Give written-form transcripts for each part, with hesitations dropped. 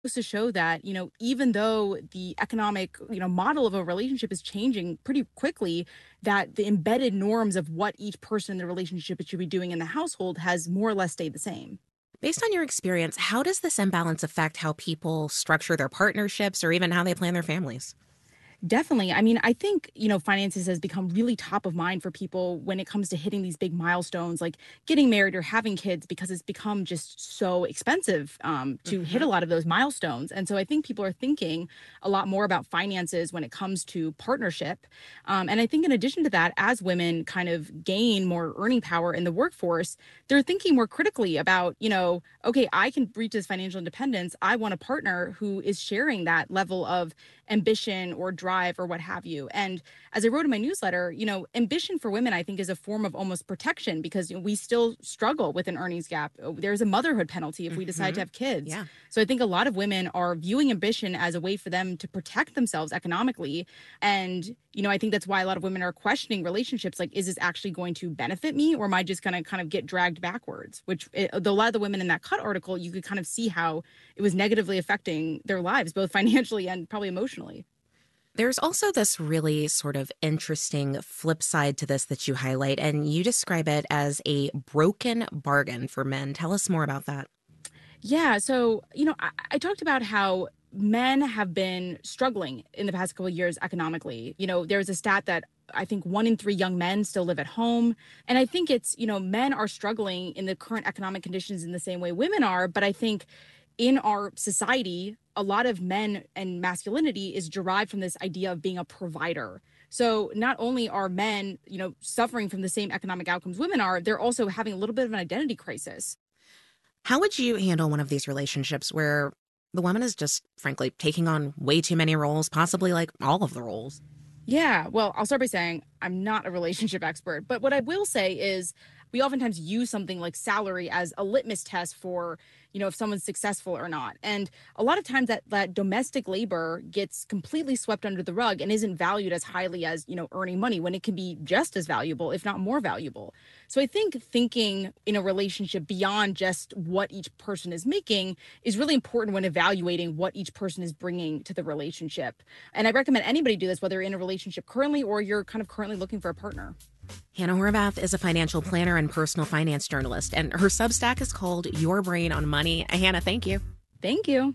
goes to show that, even though the economic, model of a relationship is changing pretty quickly, that the embedded norms of what each person in the relationship should be doing in the household has more or less stayed the same. Based on your experience, how does this imbalance affect how people structure their partnerships or even how they plan their families? Definitely. I mean, I think, finances has become really top of mind for people when it comes to hitting these big milestones like getting married or having kids because it's become just so expensive to hit a Hmm. lot of those milestones. And so I think people are thinking a lot more about finances when it comes to partnership. And I think in addition to that, as women kind of gain more earning power in the workforce, they're thinking more critically about, okay, I can reach this financial independence. I want a partner who is sharing that level of ambition or drive or what have you. And as I wrote in my newsletter, ambition for women, I think, is a form of almost protection because we still struggle with an earnings gap. There's a motherhood penalty if we decide to Hmm. have kids. Yeah. So I think a lot of women are viewing ambition as a way for them to protect themselves economically. And, I think that's why a lot of women are questioning relationships like, is this actually going to benefit me or am I just going to kind of get dragged backwards? A lot of the women in that cut article, you could kind of see how it was negatively affecting their lives, both financially and probably emotionally. There's also this really sort of interesting flip side to this that you highlight, and you describe it as a broken bargain for men. Tell us more about that. Yeah. So, I talked about how men have been struggling in the past couple of years economically. There's a stat that I think 1 in 3 young men still live at home. And I think it's, men are struggling in the current economic conditions in the same way women are. But I think in our society, a lot of men and masculinity is derived from this idea of being a provider. So not only are men, suffering from the same economic outcomes women are, they're also having a little bit of an identity crisis. How would you handle one of these relationships where the woman is just, frankly, taking on way too many roles, possibly like all of the roles? Yeah, well, I'll start by saying I'm not a relationship expert, but what I will say is we oftentimes use something like salary as a litmus test for, if someone's successful or not. And a lot of times that domestic labor gets completely swept under the rug and isn't valued as highly as, earning money when it can be just as valuable, if not more valuable. So I think thinking in a relationship beyond just what each person is making is really important when evaluating what each person is bringing to the relationship. And I recommend anybody do this, whether you're in a relationship currently or you're kind of currently looking for a partner. Hannah Horvath is a financial planner and personal finance journalist, and her Substack is called Your Brain on Money. Hannah, thank you. Thank you.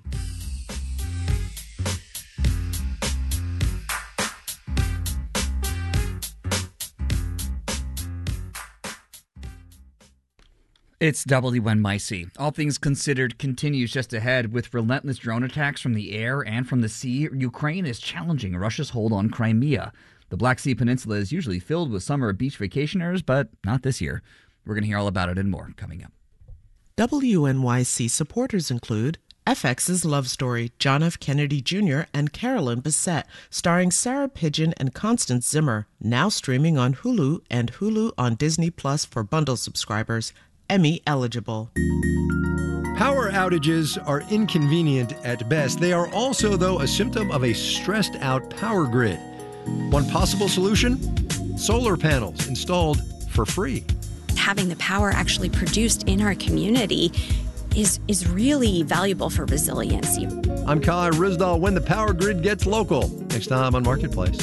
It's WNYC. All Things Considered continues just ahead with relentless drone attacks from the air and from the sea. Ukraine is challenging Russia's hold on Crimea. The Black Sea Peninsula is usually filled with summer beach vacationers, but not this year. We're going to hear all about it and more coming up. WNYC supporters include FX's Love Story, John F. Kennedy Jr. and Carolyn Bessette, starring Sarah Pidgeon and Constance Zimmer, now streaming on Hulu and Hulu on Disney Plus for bundle subscribers. Emmy eligible. Power outages are inconvenient at best. They are also, though, a symptom of a stressed out power grid. One possible solution? Solar panels installed for free. Having the power actually produced in our community is really valuable for resiliency. I'm Kai Rizdal. When the power grid gets local, next time on Marketplace.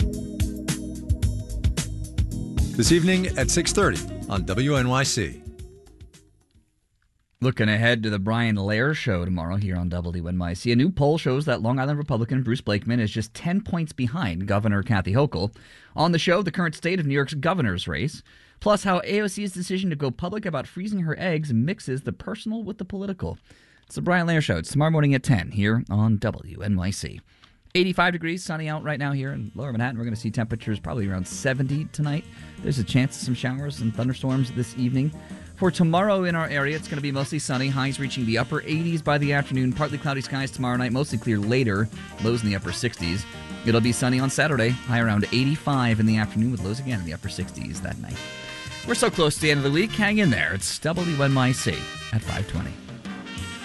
This evening at 6:30 on WNYC. Looking ahead to the Brian Lehrer Show tomorrow here on WNYC. A new poll shows that Long Island Republican Bruce Blakeman is just 10 points behind Governor Kathy Hochul. On the show, the current state of New York's governor's race, plus how AOC's decision to go public about freezing her eggs mixes the personal with the political. It's the Brian Lehrer Show. It's tomorrow morning at 10 here on WNYC. 85 degrees, sunny out right now here in Lower Manhattan. We're going to see temperatures probably around 70 tonight. There's a chance of some showers and thunderstorms this evening. For tomorrow in our area, it's going to be mostly sunny. Highs reaching the upper 80s by the afternoon. Partly cloudy skies tomorrow night. Mostly clear later. Lows in the upper 60s. It'll be sunny on Saturday. High around 85 in the afternoon with lows again in the upper 60s that night. We're so close to the end of the week. Hang in there. It's WNYC at 520.